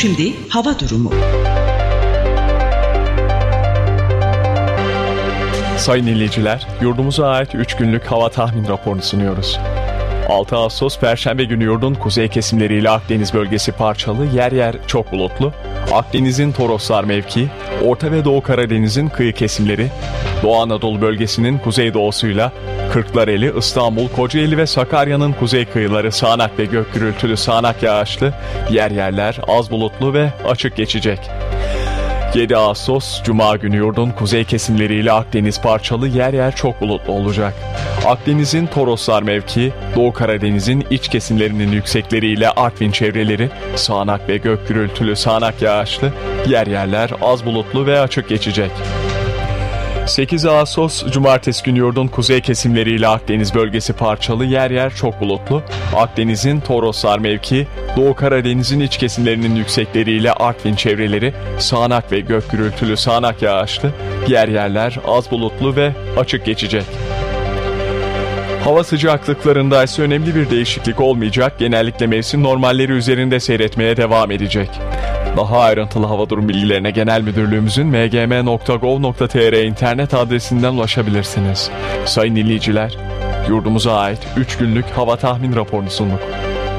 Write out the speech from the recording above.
Şimdi hava durumu. Sayın dinleyiciler, yurdumuza ait 3 günlük hava tahmin raporunu sunuyoruz. 6 Ağustos Perşembe günü yurdun kuzey kesimleriyle Akdeniz bölgesi parçalı, yer yer çok bulutlu. Akdeniz'in Toroslar mevkii, Orta ve Doğu Karadeniz'in kıyı kesimleri, Doğu Anadolu bölgesinin kuzeydoğusuyla Kırklareli, İstanbul, Kocaeli ve Sakarya'nın kuzey kıyıları sağanak ve gök gürültülü sağanak yağışlı, diğer yerler az bulutlu ve açık geçecek. 7 Ağustos Cuma günü yurdun kuzey kesimleriyle Akdeniz parçalı, yer yer çok bulutlu olacak. Akdeniz'in Toroslar mevkii, Doğu Karadeniz'in iç kesimlerinin yüksekleriyle Artvin çevreleri sağanak ve gök gürültülü sağanak yağışlı, diğer yerler az bulutlu ve açık geçecek. 8 Ağustos Cumartesi günü yurdun kuzey kesimleriyle Akdeniz bölgesi parçalı, yer yer çok bulutlu. Akdeniz'in Toroslar mevkii, Doğu Karadeniz'in iç kesimlerinin yüksekleriyle Artvin çevreleri sağanak ve gök gürültülü sağanak yağışlı, diğer yerler az bulutlu ve açık geçecek. Hava sıcaklıklarında ise önemli bir değişiklik olmayacak, genellikle mevsim normalleri üzerinde seyretmeye devam edecek. Daha ayrıntılı hava durum bilgilerine Genel Müdürlüğümüzün mgm.gov.tr internet adresinden ulaşabilirsiniz. Sayın dinleyiciler, yurdumuza ait 3 günlük hava tahmin raporunu sunduk.